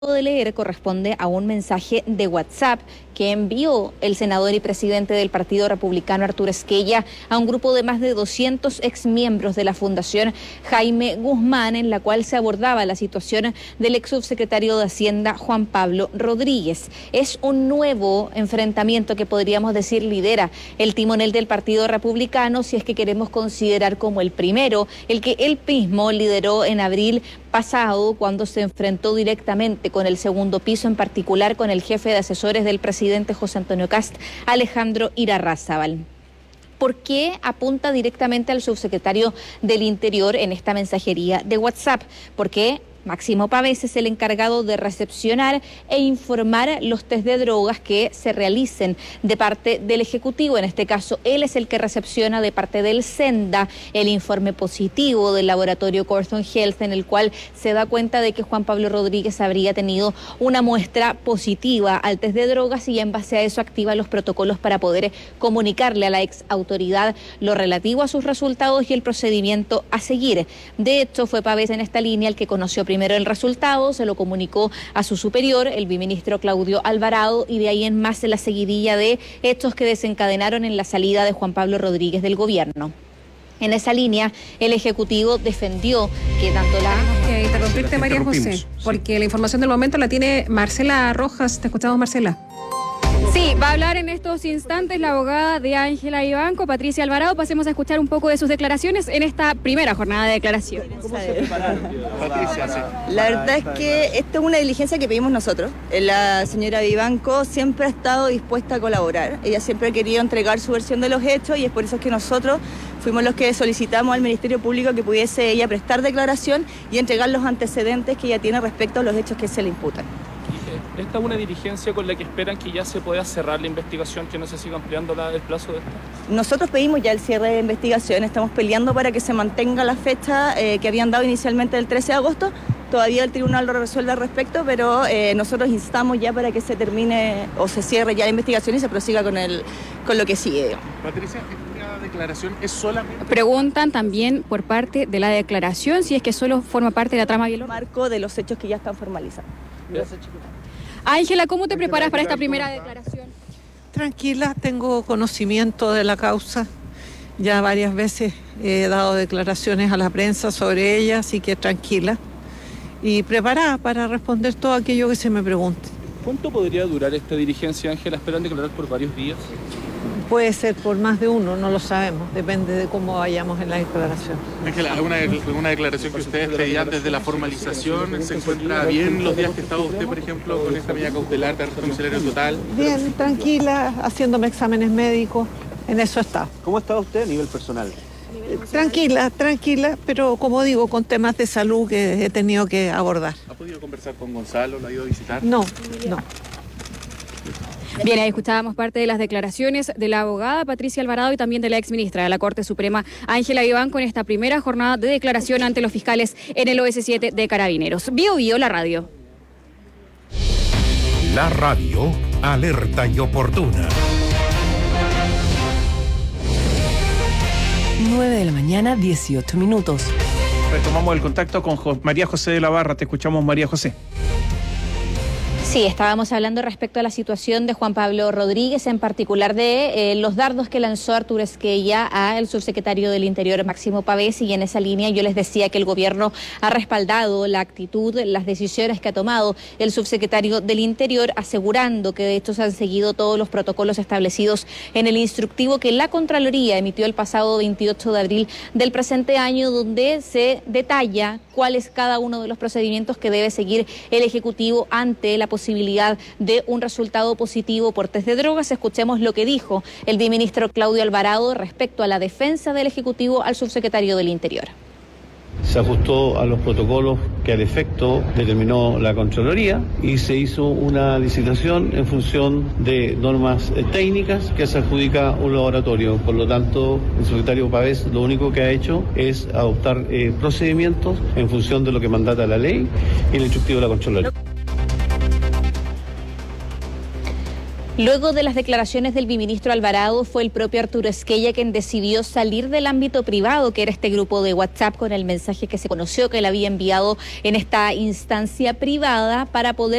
de leer corresponde a un mensaje de WhatsApp que envió el senador y presidente del Partido Republicano Arturo Esquella a un grupo de más de 200 exmiembros de la Fundación Jaime Guzmán, en la cual se abordaba la situación del ex subsecretario de Hacienda Juan Pablo Rodríguez. Es un nuevo enfrentamiento que podríamos decir lidera el timonel del Partido Republicano, si es que queremos considerar como el primero, el que él mismo lideró en abril pasado, cuando se enfrentó directamente con el segundo piso, en particular con el jefe de asesores del presidente José Antonio Kast, Alejandro Irarrázaval. ¿Por qué apunta directamente al subsecretario del Interior en esta mensajería de WhatsApp? Porque Máximo Pavés es el encargado de recepcionar e informar los test de drogas que se realicen de parte del Ejecutivo. En este caso, él es el que recepciona de parte del SENDA el informe positivo del laboratorio Corthon Health, en el cual se da cuenta de que Juan Pablo Rodríguez habría tenido una muestra positiva al test de drogas, y en base a eso activa los protocolos para poder comunicarle a la ex autoridad lo relativo a sus resultados y el procedimiento a seguir. De hecho, fue Pavés en esta línea el que conoció primero el resultado, se lo comunicó a su superior, el viceministro Claudio Alvarado, y de ahí en más la seguidilla de hechos que desencadenaron en la salida de Juan Pablo Rodríguez del gobierno. En esa línea, el Ejecutivo defendió que tanto la... Que interrumpirte, María José, porque la información del momento la tiene Marcela Rojas. Te escuchamos, Marcela. Sí, va a hablar en estos instantes la abogada de Ángela Vivanco, Patricia Alvarado. Pasemos a escuchar un poco de sus declaraciones en esta primera jornada de declaraciones. ¿Cómo se prepararon, Patricia? Sí. La verdad es que esta es una diligencia que pedimos nosotros. La señora Vivanco siempre ha estado dispuesta a colaborar. Ella siempre ha querido entregar su versión de los hechos, y es por eso que nosotros fuimos los que solicitamos al Ministerio Público que pudiese ella prestar declaración y entregar los antecedentes que ella tiene respecto a los hechos que se le imputan. ¿Esta es una diligencia con la que esperan que ya se pueda cerrar la investigación, que no se siga ampliando el plazo de esta? Nosotros pedimos ya el cierre de investigación, estamos peleando para que se mantenga la fecha que habían dado inicialmente del 13 de agosto. Todavía el tribunal lo resuelve al respecto, pero nosotros instamos ya para que se termine o se cierre ya la investigación y se prosiga con lo que sigue. Patricia, ¿esta declaración es solamente...? Preguntan también por parte de la declaración si es que solo forma parte de la trama biológica. Marco de los hechos que ya están formalizados. Ángela, ¿cómo te preparas para esta primera declaración? Tranquila, tengo conocimiento de la causa. Ya varias veces he dado declaraciones a la prensa sobre ella, así que tranquila. Y preparada para responder todo aquello que se me pregunte. ¿Cuánto podría durar esta diligencia, Ángela? ¿Esperan declarar por varios días? Puede ser por más de uno, no lo sabemos, depende de cómo vayamos en la declaración. Ángela, ¿alguna declaración que ustedes pedían desde la formalización? ¿Se encuentra bien los días que estaba usted, por ejemplo, con esta medida cautelar de arresto domiciliario total? Bien, tranquila, haciéndome exámenes médicos, en eso está. ¿Cómo está usted a nivel personal? Tranquila, pero como digo, con temas de salud que he tenido que abordar. ¿Ha podido conversar con Gonzalo? ¿Lo ha ido a visitar? No. Bien, ahí escuchábamos parte de las declaraciones de la abogada Patricia Alvarado y también de la exministra de la Corte Suprema, Ángela Vivanco, en esta primera jornada de declaración ante los fiscales en el OS7 de Carabineros. Bio, la radio. La radio, alerta y oportuna. 9 de la mañana, 18 minutos. Retomamos el contacto con María José de la Barra. Te escuchamos, María José. Sí, estábamos hablando respecto a la situación de Juan Pablo Rodríguez, en particular de los dardos que lanzó Arturo Esquella al subsecretario del Interior, Máximo Pavés, y en esa línea yo les decía que el gobierno ha respaldado la actitud, las decisiones que ha tomado el subsecretario del Interior, asegurando que de hecho se han seguido todos los protocolos establecidos en el instructivo que la Contraloría emitió el pasado 28 de abril del presente año, donde se detalla cuál es cada uno de los procedimientos que debe seguir el Ejecutivo ante la posibilidad de un resultado positivo por test de drogas. Escuchemos lo que dijo el viceministro Claudio Alvarado respecto a la defensa del Ejecutivo al subsecretario del Interior. Se ajustó a los protocolos que al efecto determinó la Contraloría y se hizo una licitación en función de normas técnicas que se adjudica un laboratorio. Por lo tanto, el subsecretario Pavés lo único que ha hecho es adoptar procedimientos en función de lo que mandata la ley y el instructivo de la Contraloría. Luego de las declaraciones del biministro Alvarado, fue el propio Arturo Esquella quien decidió salir del ámbito privado, que era este grupo de WhatsApp con el mensaje que se conoció que le había enviado en esta instancia privada, para poder